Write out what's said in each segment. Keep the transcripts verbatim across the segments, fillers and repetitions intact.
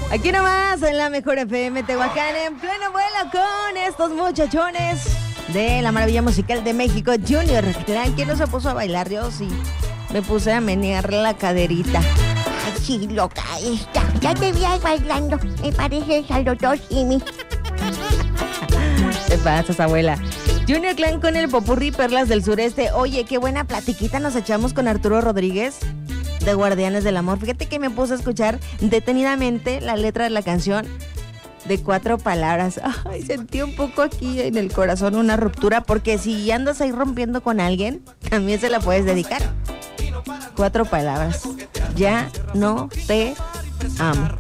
Aquí nomás en la mejor F M Tehuacán, en pleno vuelo con estos muchachones de la maravilla musical de México, Junior Clan. ¿Quién no se puso a bailar? Yo sí me puse a menear la caderita. Ay, sí, loca esta. Ya te vi ahí bailando. Me pareces a los dos, Jimmy. ¿Qué pasas, abuela? Junior Clan con el popurrí Perlas del Sureste. Oye, qué buena platiquita nos echamos con Arturo Rodríguez de Guardianes del Amor. Fíjate que me puse a escuchar detenidamente la letra de la canción de cuatro palabras. Ay, sentí un poco aquí en el corazón una ruptura, porque si andas ahí rompiendo con alguien, también se la puedes dedicar. Cuatro palabras. Ya no te amo.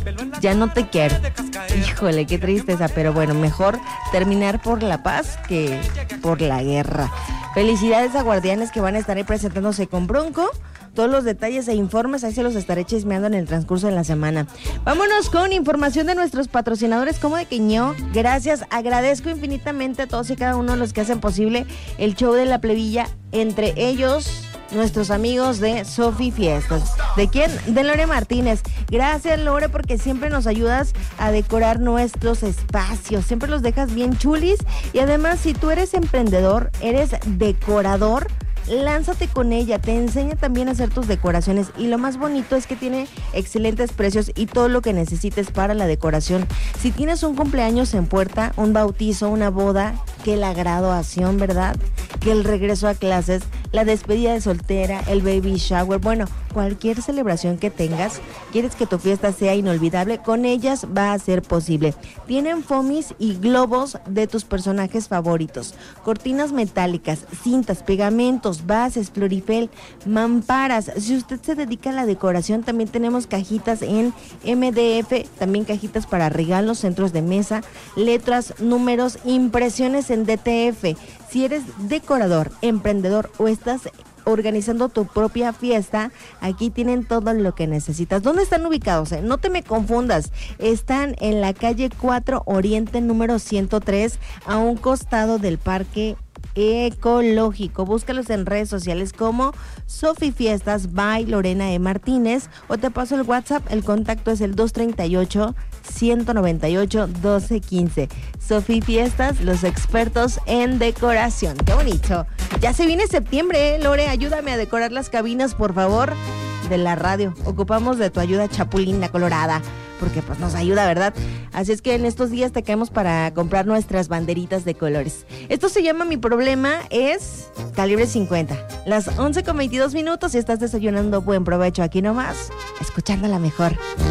Ya no te quiero. Híjole, qué tristeza, pero bueno, mejor terminar por la paz que por la guerra. Felicidades a Guardianes, que van a estar ahí presentándose con Bronco. Todos los detalles e informes ahí se los estaré chismeando en el transcurso de la semana. Vámonos con información de nuestros patrocinadores. Como de Queñó, gracias, agradezco infinitamente a todos y cada uno de los que hacen posible el show de la plebilla, entre ellos nuestros amigos de Sofi Fiestas. ¿De quién? De Lore Martínez. Gracias, Lore, porque siempre nos ayudas a decorar nuestros espacios. Siempre los dejas bien chulis. Y además, si tú eres emprendedor, eres decorador, lánzate con ella, te enseña también a hacer tus decoraciones, y lo más bonito es que tiene excelentes precios y todo lo que necesites para la decoración. Si tienes un cumpleaños en puerta, un bautizo, una boda, que la graduación, ¿verdad? Que el regreso a clases, la despedida de soltera, el baby shower, bueno, cualquier celebración que tengas, quieres que tu fiesta sea inolvidable, con ellas va a ser posible. Tienen foamies y globos de tus personajes favoritos, cortinas metálicas, cintas, pegamentos, bases, florifel, mamparas. Si usted se dedica a la decoración, también tenemos cajitas en M D F, también cajitas para regalos, centros de mesa, letras, números, impresiones en D T F. Si eres decorador, emprendedor o estás organizando tu propia fiesta, aquí tienen todo lo que necesitas. ¿Dónde están ubicados? Eh? No te me confundas. Están en la calle cuatro Oriente número ciento tres, a un costado del Parque Ecológico. Búscalos en redes sociales como Sofi Fiestas by Lorena E. Martínez, o te paso el WhatsApp. El contacto es el dos tres ocho, uno nueve ocho, uno dos uno cinco. Sofi Fiestas, los expertos en decoración. ¡Qué bonito! Ya se viene septiembre, ¿eh? Lore, ayúdame a decorar las cabinas, por favor, de la radio. Ocupamos de tu ayuda, Chapulina Colorada, porque pues nos ayuda, ¿verdad? Así es que en estos días te caemos para comprar nuestras banderitas de colores. Esto se llama Mi Problema es Calibre cincuenta. Las once con veintidós minutos, y estás desayunando. Buen provecho aquí nomás, escuchando la mejor.